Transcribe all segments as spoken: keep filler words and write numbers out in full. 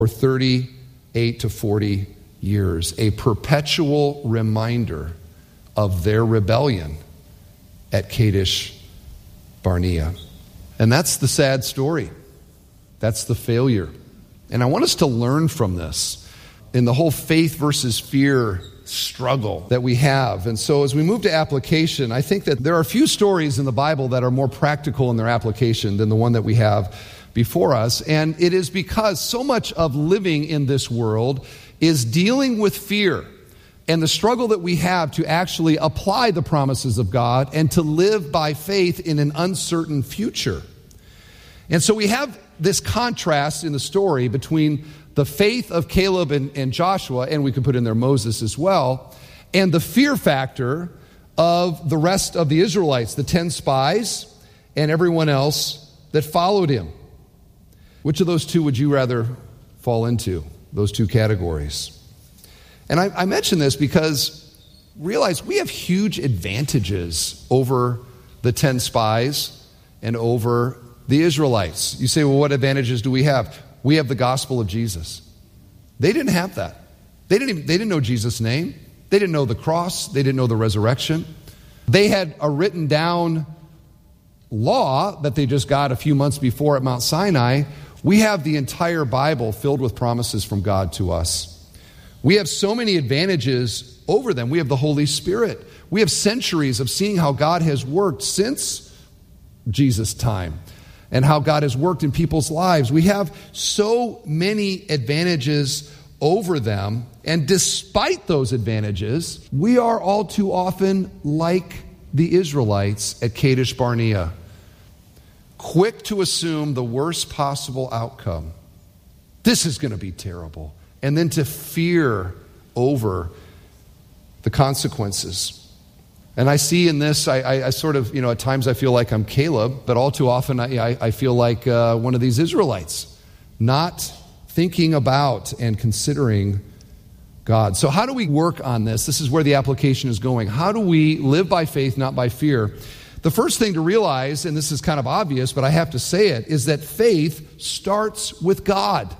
for thirty-eight to forty years, a perpetual reminder of their rebellion at Kadesh Barnea. And that's the sad story. That's the failure. And I want us to learn from this in the whole faith versus fear struggle that we have. And so as we move to application, I think that there are a few stories in the Bible that are more practical in their application than the one that we have before us. And it is because so much of living in this world is dealing with fear and the struggle that we have to actually apply the promises of God and to live by faith in an uncertain future. And so we have this contrast in the story between the faith of Caleb and, and Joshua, and we could put in there Moses as well, and the fear factor of the rest of the Israelites, the ten spies and everyone else that followed him. Which of those two would you rather fall into, those two categories? And I, I mention this because realize we have huge advantages over the ten spies and over the Israelites. You say, well, what advantages do we have? We have the gospel of Jesus. They didn't have that. They didn't even, they didn't know Jesus' name. They didn't know the cross. They didn't know the resurrection. They had a written down law that they just got a few months before at Mount Sinai. We have the entire Bible filled with promises from God to us. We have so many advantages over them. We have the Holy Spirit. We have centuries of seeing how God has worked since Jesus' time and how God has worked in people's lives. We have so many advantages over them. And despite those advantages, we are all too often like the Israelites at Kadesh Barnea, quick to assume the worst possible outcome. This is going to be terrible. And then to fear over the consequences. And I see in this, I, I, I sort of, you know, at times I feel like I'm Caleb, but all too often I, I, I feel like uh, one of these Israelites, not thinking about and considering God. So how do we work on this? This is where the application is going. How do we live by faith, not by fear? The first thing to realize, and this is kind of obvious, but I have to say it, is that faith starts with God.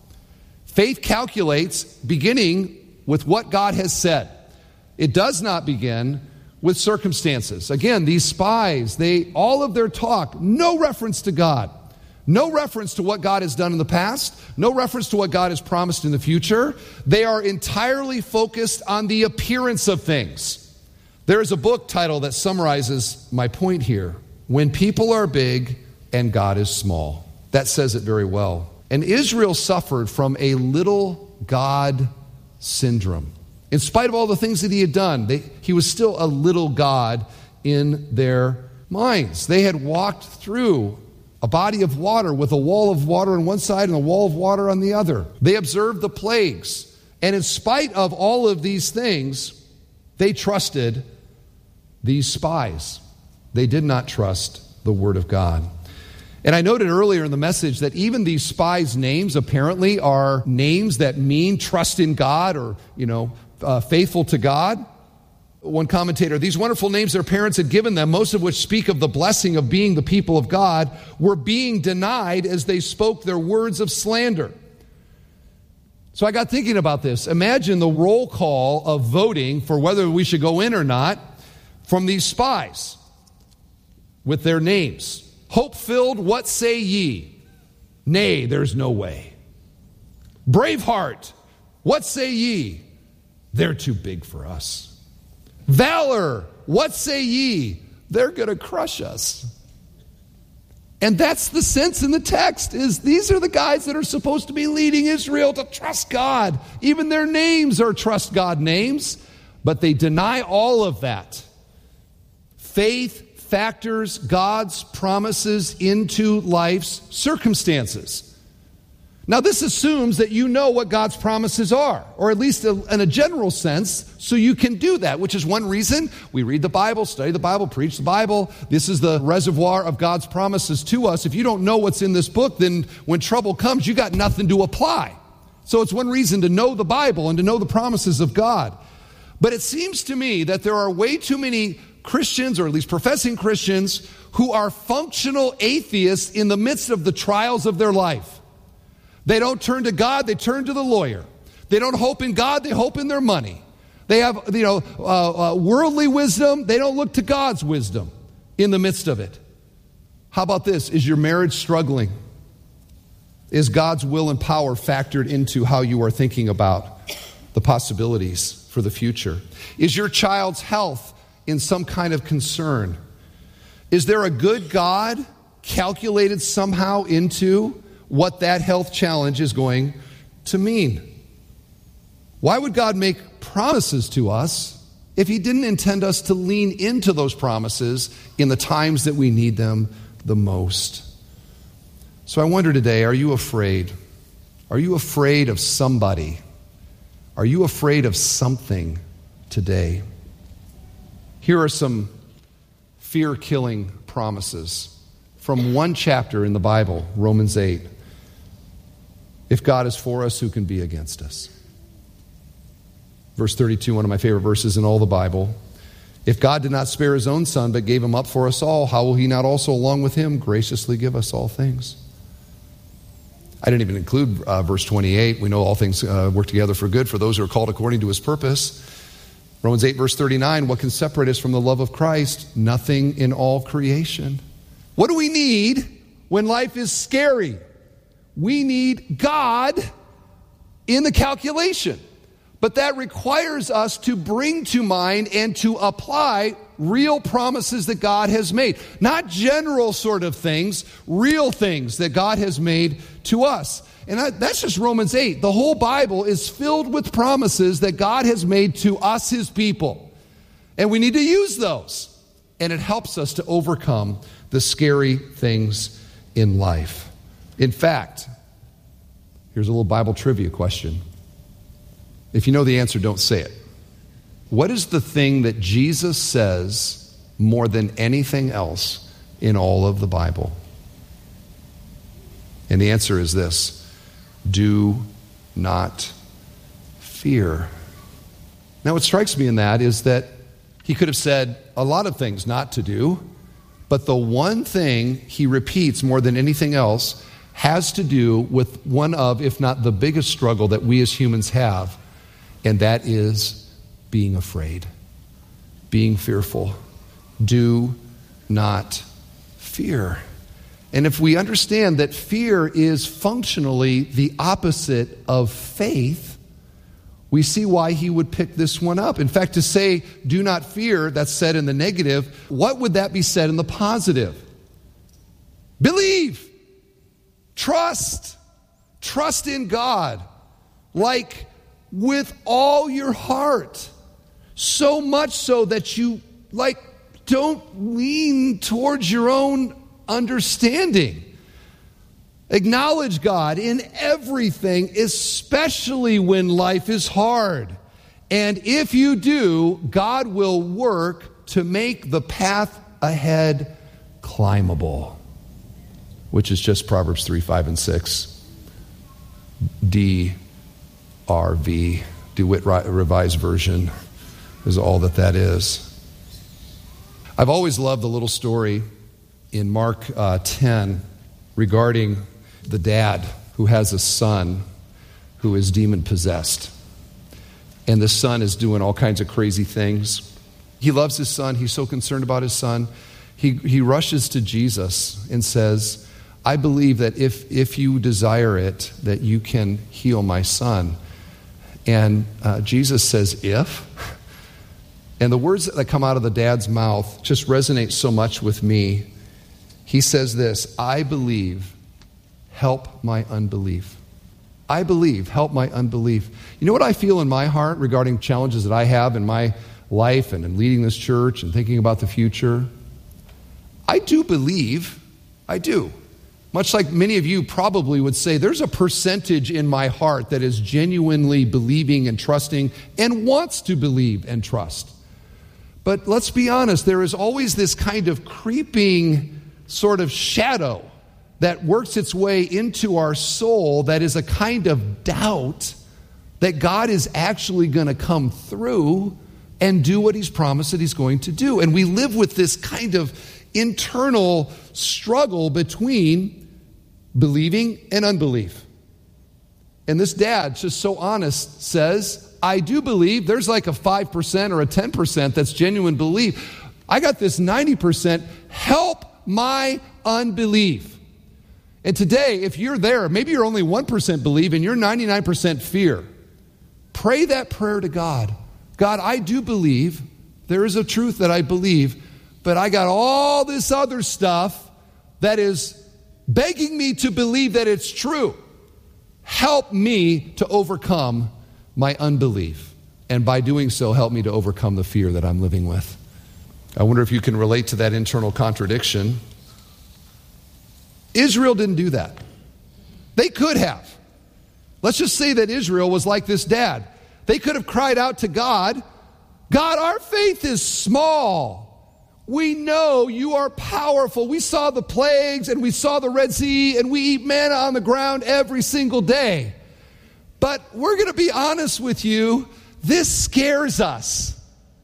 Faith calculates beginning with what God has said. It does not begin with circumstances. Again, these spies, they all of their talk, no reference to God. No reference to what God has done in the past. No reference to what God has promised in the future. They are entirely focused on the appearance of things. There is a book title that summarizes my point here. When people are big and God is small. That says it very well. And Israel suffered from a little God syndrome. In spite of all the things that he had done, they, he was still a little God in their minds. They had walked through a body of water with a wall of water on one side and a wall of water on the other. They observed the plagues. And in spite of all of these things, they trusted these spies. They did not trust the word of God. And I noted earlier in the message that even these spies' names apparently are names that mean trust in God or, you know, uh, faithful to God. One commentator, these wonderful names their parents had given them, most of which speak of the blessing of being the people of God, were being denied as they spoke their words of slander. So I got thinking about this. Imagine the roll call of voting for whether we should go in or not from these spies with their names. Hope-filled, what say ye? Nay, there's no way. Braveheart, what say ye? They're too big for us. Valor, what say ye? They're going to crush us. And that's the sense in the text, is these are the guys that are supposed to be leading Israel to trust God. Even their names are trust God names, but they deny all of that. Faith factors God's promises into life's circumstances. Now, this assumes that you know what God's promises are, or at least in a general sense, so you can do that, which is one reason we read the Bible, study the Bible, preach the Bible. This is the reservoir of God's promises to us. If you don't know what's in this book, then when trouble comes, you got nothing to apply. So it's one reason to know the Bible and to know the promises of God. But it seems to me that there are way too many Christians, or at least professing Christians, who are functional atheists in the midst of the trials of their life. They don't turn to God, they turn to the lawyer. They don't hope in God, they hope in their money. They have, you know, uh, uh, worldly wisdom, they don't look to God's wisdom in the midst of it. How about this? Is your marriage struggling? Is God's will and power factored into how you are thinking about the possibilities for the future? Is your child's health in some kind of concern? Is there a good God calculated somehow into what that health challenge is going to mean? Why would God make promises to us if he didn't intend us to lean into those promises in the times that we need them the most? So I wonder today, are you afraid? Are you afraid of somebody? Are you afraid of something today? Here are some fear-killing promises from one chapter in the Bible, Romans eight. If God is for us, who can be against us? Verse thirty-two, one of my favorite verses in all the Bible. If God did not spare his own son, but gave him up for us all, how will he not also, along with him, graciously give us all things? I didn't even include uh, verse twenty-eight. We know all things uh, work together for good for those who are called according to his purpose. Romans eight, verse thirty-nine, what can separate us from the love of Christ? Nothing in all creation. What do we need when life is scary? We need God in the calculation. But that requires us to bring to mind and to apply real promises that God has made. Not general sort of things, real things that God has made to us. And I, that's just Romans eight. The whole Bible is filled with promises that God has made to us, his people. And we need to use those. And it helps us to overcome the scary things in life. In fact, here's a little Bible trivia question. If you know the answer, don't say it. What is the thing that Jesus says more than anything else in all of the Bible? And the answer is this: do not fear. Now, what strikes me in that is that he could have said a lot of things not to do, but the one thing he repeats more than anything else has to do with one of, if not the biggest struggle that we as humans have, and that is being afraid, being fearful. Do not fear. And if we understand that fear is functionally the opposite of faith, we see why he would pick this one up. In fact, to say, do not fear, that's said in the negative, what would that be said in the positive? Believe. Trust. Trust in God. Like with all your heart. So much so that you, like, don't lean towards your own understanding. Acknowledge God in everything, especially when life is hard. And if you do, God will work to make the path ahead climbable, which is just Proverbs three, five, and six. D R V, DeWitt Revised Version, is all that that is. I've always loved the little story in Mark uh, ten regarding the dad who has a son who is demon-possessed. And the son is doing all kinds of crazy things. He loves his son. He's so concerned about his son. He, he rushes to Jesus and says, I believe that if, if you desire it, that you can heal my son. And uh, Jesus says, if? And the words that come out of the dad's mouth just resonate so much with me. He says this, I believe, help my unbelief. I believe, help my unbelief. You know what I feel in my heart regarding challenges that I have in my life and in leading this church and thinking about the future? I do believe, I do. Much like many of you probably would say, there's a percentage in my heart that is genuinely believing and trusting and wants to believe and trust. But let's be honest, there is always this kind of creeping sort of shadow that works its way into our soul that is a kind of doubt that God is actually going to come through and do what he's promised that he's going to do. And we live with this kind of internal struggle between believing and unbelief. And this dad, just so honest, says, I do believe. There's like a five percent or a ten percent that's genuine belief. I got this ninety percent. Help my unbelief. And today, if you're there, maybe you're only one percent believe and you're ninety-nine percent fear. Pray that prayer to God. God, I do believe. There is a truth that I believe, but I got all this other stuff that is begging me to believe that it's true. Help me to overcome my unbelief. And by doing so, help me to overcome the fear that I'm living with. I wonder if you can relate to that internal contradiction. Israel didn't do that. They could have. Let's just say that Israel was like this dad. They could have cried out to God, God, our faith is small. We know you are powerful. We saw the plagues and we saw the Red Sea and we eat manna on the ground every single day. But we're going to be honest with you, this scares us.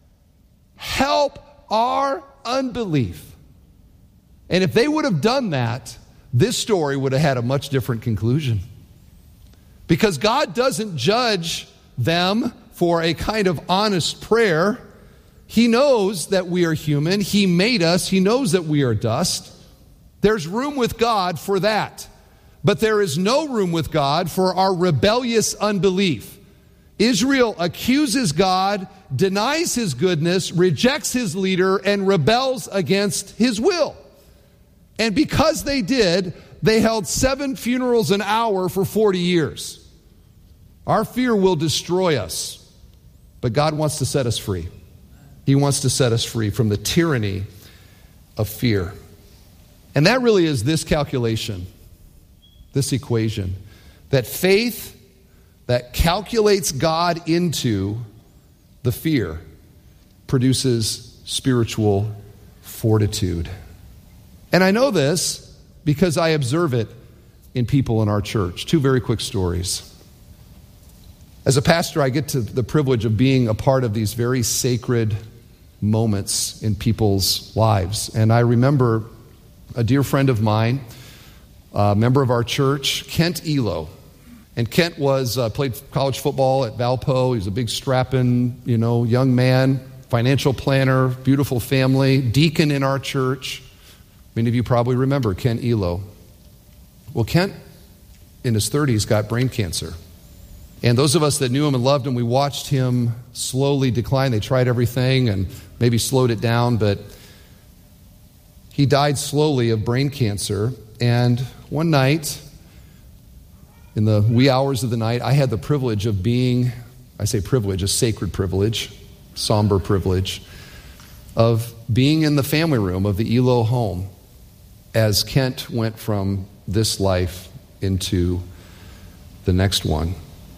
Help our unbelief. And if they would have done that, this story would have had a much different conclusion. Because God doesn't judge them for a kind of honest prayer. He knows that we are human. He made us. He knows that we are dust. There's room with God for that. But there is no room with God for our rebellious unbelief. Israel accuses God, denies his goodness, rejects his leader, and rebels against his will. And because they did, they held seven funerals an hour for forty years. Our fear will destroy us, but God wants to set us free. He wants to set us free from the tyranny of fear. And that really is this calculation, this equation, that faith that calculates God into the fear produces spiritual fortitude. And I know this because I observe it in people in our church. Two very quick stories. As a pastor, I get to the privilege of being a part of these very sacred moments in people's lives. And I remember a dear friend of mine, a member of our church, Kent Elo. And Kent was uh, played college football at Valpo. He was a big strapping, you know, young man, financial planner, beautiful family, deacon in our church. Many of you probably remember Kent Elo. Well, Kent, in his thirties, got brain cancer. And those of us that knew him and loved him, we watched him slowly decline. They tried everything and maybe slowed it down, but he died slowly of brain cancer. And one night, in the wee hours of the night, I had the privilege of being, I say privilege, a sacred privilege, somber privilege, of being in the family room of the Elo home as Kent went from this life into the next one.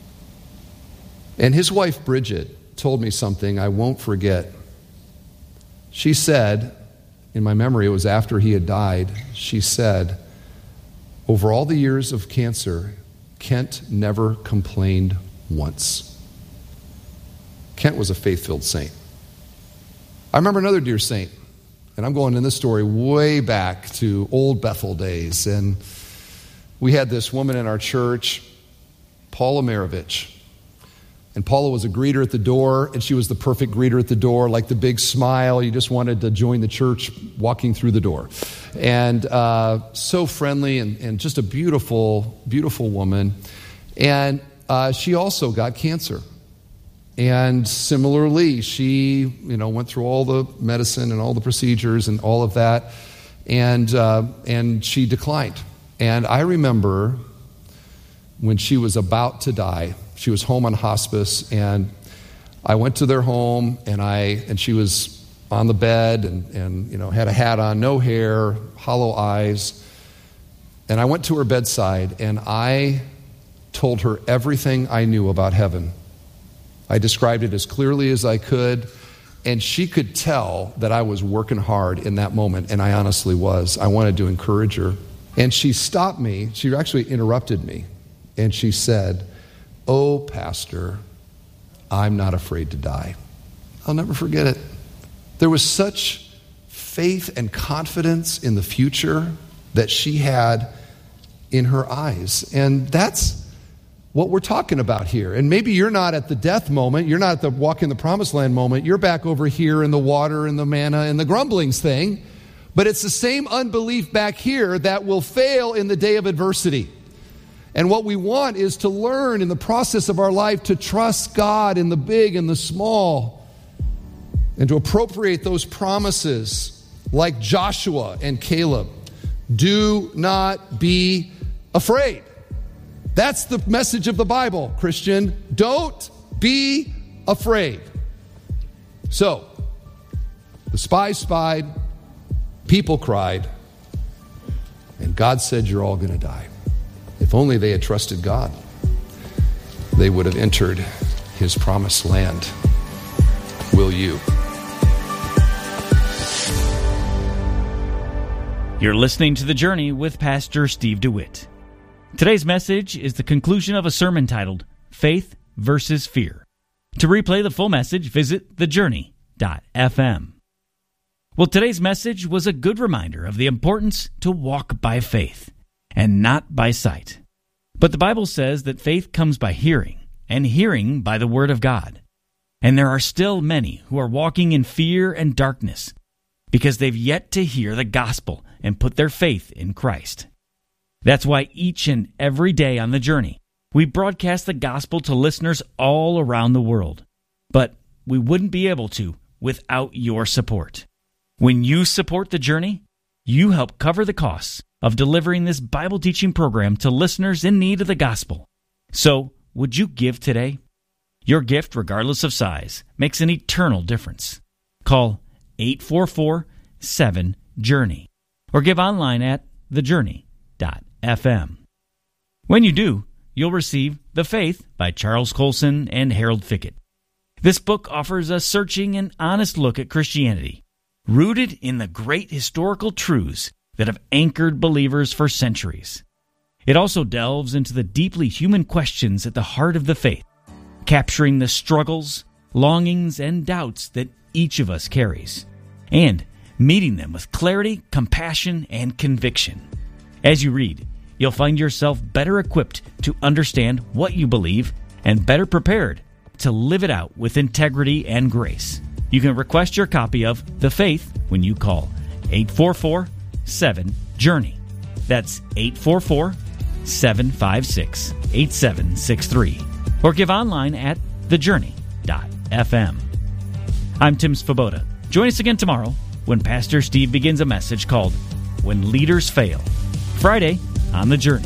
And his wife, Bridget, told me something I won't forget. She said, in my memory, it was after he had died, she said, over all the years of cancer, Kent never complained once. Kent was a faith-filled saint. I remember another dear saint, and I'm going in this story way back to old Bethel days, and we had this woman in our church, Paula Maravich. And Paula was a greeter at the door, and she was the perfect greeter at the door, like the big smile. You just wanted to join the church walking through the door. And uh, so friendly and, and just a beautiful, beautiful woman. And uh, she also got cancer. And similarly, she, you know, went through all the medicine and all the procedures and all of that. And uh, and she declined. And I remember when she was about to die, she was home on hospice, and I went to their home, and I and she was on the bed, and, and you know had a hat on, no hair, hollow eyes. And I went to her bedside, and I told her everything I knew about heaven. I described it as clearly as I could, and she could tell that I was working hard in that moment, and I honestly was. I wanted to encourage her. And she stopped me. She actually interrupted me, and she said, "Oh, Pastor, I'm not afraid to die." I'll never forget it. There was such faith and confidence in the future that she had in her eyes. And that's what we're talking about here. And maybe you're not at the death moment, you're not at the walk in the promised land moment, you're back over here in the water and the manna and the grumblings thing, but it's the same unbelief back here that will fail in the day of adversity. And what we want is to learn in the process of our life to trust God in the big and the small, and to appropriate those promises like Joshua and Caleb. Do not be afraid. That's the message of the Bible, Christian. Don't be afraid. So, the spies spied, people cried, and God said, you're all going to die. If only they had trusted God, they would have entered his promised land. Will you? You're listening to The Journey with Pastor Steve DeWitt. Today's message is the conclusion of a sermon titled, Faith versus Fear. To replay the full message, visit the journey dot f m. Well, today's message was a good reminder of the importance to walk by faith and not by sight. But the Bible says that faith comes by hearing, and hearing by the Word of God. And there are still many who are walking in fear and darkness because they've yet to hear the gospel and put their faith in Christ. That's why each and every day on The Journey, we broadcast the gospel to listeners all around the world. But we wouldn't be able to without your support. When you support The Journey, you help cover the costs of delivering this Bible teaching program to listeners in need of the gospel. So, would you give today? Your gift, regardless of size, makes an eternal difference. Call eight four four, seven, journey or give online at the journey dot f m. When you do, you'll receive The Faith by Charles Colson and Harold Fickett. This book offers a searching and honest look at Christianity, rooted in the great historical truths that have anchored believers for centuries. It also delves into the deeply human questions at the heart of the faith, capturing the struggles, longings, and doubts that each of us carries, and meeting them with clarity, compassion, and conviction. As you read, you'll find yourself better equipped to understand what you believe and better prepared to live it out with integrity and grace. You can request your copy of The Faith when you call eight four four, seven, journey. That's eight four four, seven five six, eight seven six three. Or give online at the journey dot f m. I'm Tim Svoboda. Join us again tomorrow when Pastor Steve begins a message called When Leaders Fail. Friday on The Journey.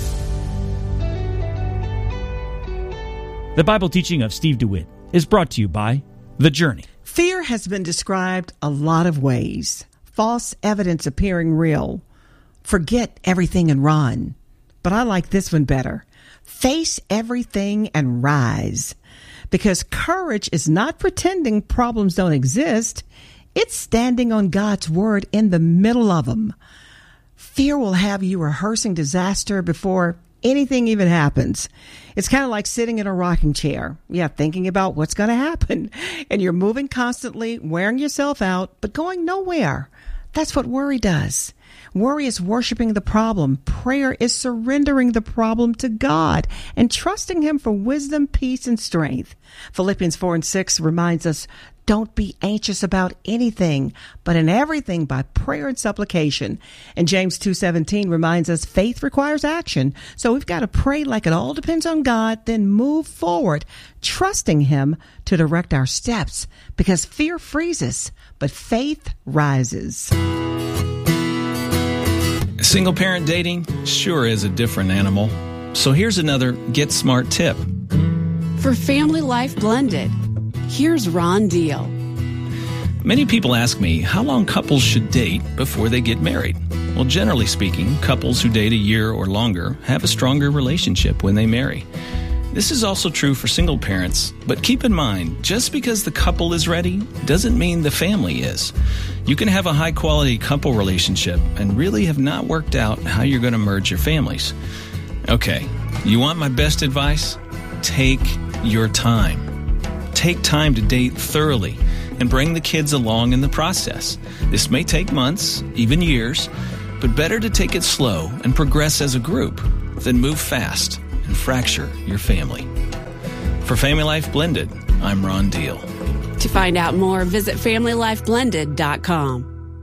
The Bible teaching of Steve DeWitt is brought to you by The Journey. Fear has been described a lot of ways. False evidence appearing real. Forget everything and run. But I like this one better. Face everything and rise. Because courage is not pretending problems don't exist. It's standing on God's word in the middle of them. Fear will have you rehearsing disaster before anything even happens. It's kind of like sitting in a rocking chair. Yeah, thinking about what's going to happen. And you're moving constantly, wearing yourself out, but going nowhere. That's what worry does. Worry is worshiping the problem. Prayer is surrendering the problem to God and trusting Him for wisdom, peace, and strength. Philippians four and six reminds us, don't be anxious about anything, but in everything by prayer and supplication. And James two seventeen reminds us faith requires action. So we've got to pray like it all depends on God, then move forward, trusting Him to direct our steps, because fear freezes, but faith rises. Single parent dating sure is a different animal. So here's another Get Smart tip. For family life blended, here's Ron Deal. Many people ask me how long couples should date before they get married. Well, generally speaking, couples who date a year or longer have a stronger relationship when they marry. This is also true for single parents, but keep in mind, just because the couple is ready doesn't mean the family is. You can have a high-quality couple relationship and really have not worked out how you're going to merge your families. Okay, you want my best advice? Take your time. Take time to date thoroughly and bring the kids along in the process. This may take months, even years, but better to take it slow and progress as a group than move fast and fracture your family. For Family Life Blended, I'm Ron Deal. To find out more, visit family life blended dot com.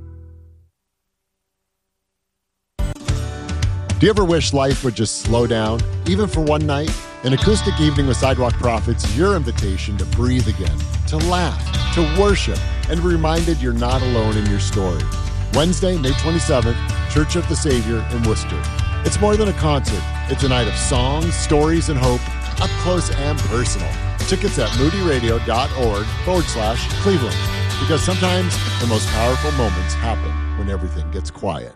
Do you ever wish life would just slow down, even for one night? An acoustic evening with Sidewalk Prophets, your invitation to breathe again, to laugh, to worship, and be reminded you're not alone in your story. Wednesday, May twenty-seventh, Church of the Savior in Worcester. It's more than a concert. It's a night of songs, stories, and hope, up close and personal. Tickets at moodyradio.org forward slash Cleveland. Because sometimes the most powerful moments happen when everything gets quiet.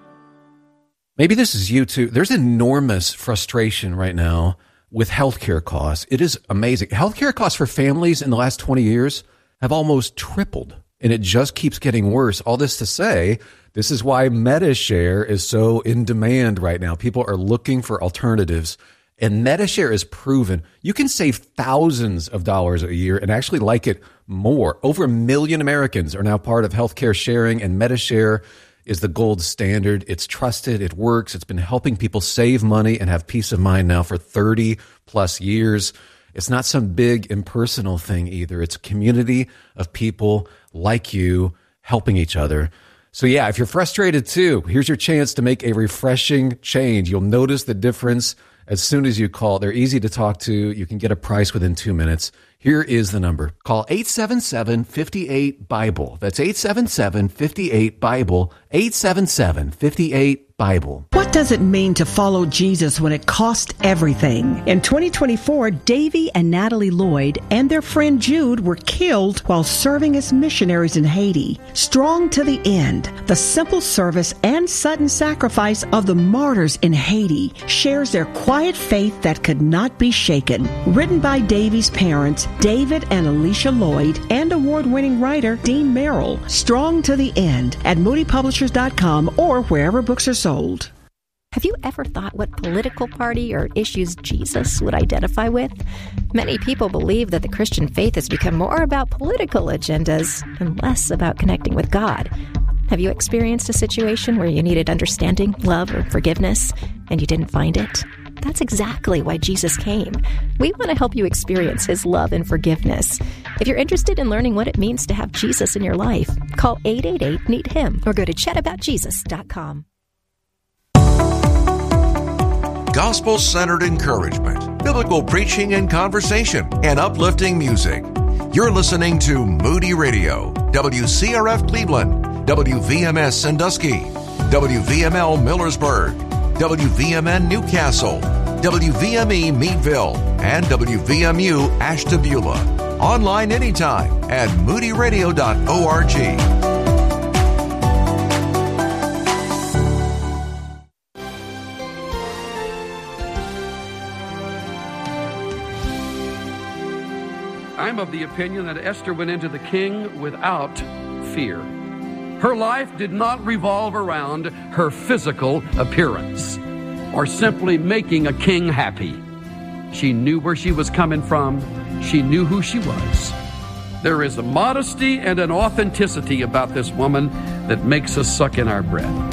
Maybe this is you too. There's enormous frustration right now with healthcare costs. It is amazing. Healthcare costs for families in the last twenty years have almost tripled, and it just keeps getting worse. All this to say, this is why MediShare is so in demand right now. People are looking for alternatives, and MediShare is proven you can save thousands of dollars a year and actually like it more. Over a million Americans are now part of healthcare sharing, and MediShare is the gold standard. It's trusted. It works. It's been helping people save money and have peace of mind now for thirty plus years. It's not some big impersonal thing either. It's a community of people like you helping each other. So yeah, if you're frustrated too, here's your chance to make a refreshing change. You'll notice the difference as soon as you call. They're easy to talk to. You can get a price within two minutes. Here is the number. Call eight seven seven, five eight, BIBLE. That's eight seven seven, five eight, BIBLE. eight seven seven, five eight, BIBLE. What does it mean to follow Jesus when it costs everything? In twenty twenty-four, Davy and Natalie Lloyd and their friend Jude were killed while serving as missionaries in Haiti. Strong to the end, the simple service and sudden sacrifice of the martyrs in Haiti shares their quiet faith that could not be shaken. Written by Davy's parents, David and Alicia Lloyd, and award-winning writer Dean Merrill. Strong to the end at moody publishers dot com or wherever books are sold. Sold. Have you ever thought what political party or issues Jesus would identify with? Many people believe that the Christian faith has become more about political agendas and less about connecting with God. Have you experienced a situation where you needed understanding, love, or forgiveness, and you didn't find it? That's exactly why Jesus came. We want to help you experience his love and forgiveness. If you're interested in learning what it means to have Jesus in your life, call eight eight eight, meet him or go to chat about jesus dot com. Gospel-centered encouragement, biblical preaching and conversation, and uplifting music. You're listening to Moody Radio, W C R F Cleveland, W V M S Sandusky, W V M L Millersburg, W V M N Newcastle, W V M E Meadville, and W V M U Ashtabula. Online anytime at moody radio dot org. I'm of the opinion that Esther went into the king without fear. Her life did not revolve around her physical appearance or simply making a king happy. She knew where she was coming from. She knew who she was. There is a modesty and an authenticity about this woman that makes us suck in our breath.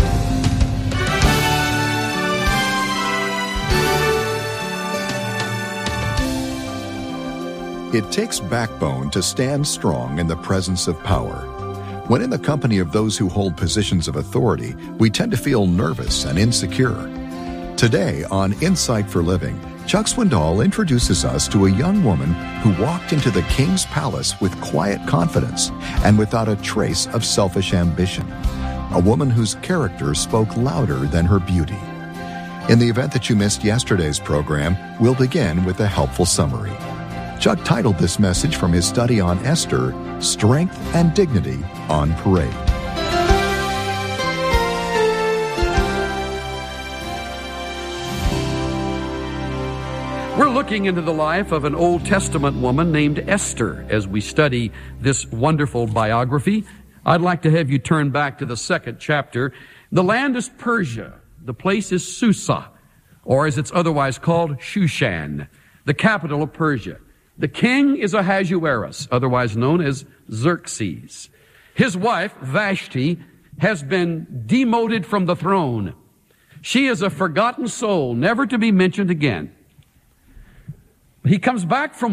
It takes backbone to stand strong in the presence of power. When in the company of those who hold positions of authority, we tend to feel nervous and insecure. Today on Insight for Living, Chuck Swindoll introduces us to a young woman who walked into the king's palace with quiet confidence and without a trace of selfish ambition. A woman whose character spoke louder than her beauty. In the event that you missed yesterday's program, we'll begin with a helpful summary. Chuck titled this message from his study on Esther, Strength and Dignity on Parade. We're looking into the life of an Old Testament woman named Esther as we study this wonderful biography. I'd like to have you turn back to the second chapter. The land is Persia. The place is Susa, or as it's otherwise called, Shushan, the capital of Persia. The king is Ahasuerus, otherwise known as Xerxes. His wife, Vashti, has been demoted from the throne. She is a forgotten soul, never to be mentioned again. He comes back from